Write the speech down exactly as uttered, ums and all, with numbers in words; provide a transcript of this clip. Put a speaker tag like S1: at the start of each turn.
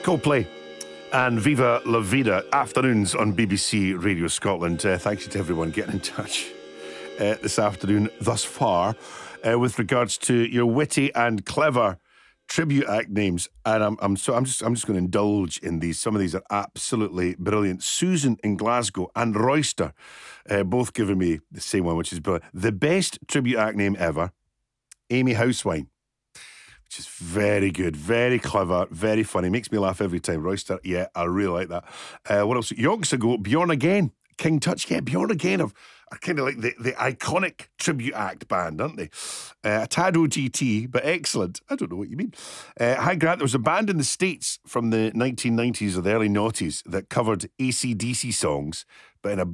S1: Coldplay and Viva La Vida, afternoons on B B C Radio Scotland. Uh, thank you to everyone getting in touch uh, this afternoon thus far uh, with regards to your witty and clever tribute act names. And I'm, I'm so I'm just I'm just going to indulge in these. Some of these are absolutely brilliant. Susan in Glasgow and Royster, uh, both giving me the same one, which is brilliant. The best tribute act name ever, Amy Housewine. Which is very good, very clever, very funny. Makes me laugh every time. Royster, yeah, I really like that. Uh, what else? Yonks ago, Bjorn Again. King Touch, yeah, Bjorn Again are, are kind of like the, the iconic tribute act band, aren't they? Uh, a tad O G T, but excellent. I don't know what you mean. Uh, hi, Grant. There was a band in the States from the nineteen nineties or the early noughties that covered A C D C songs, but in a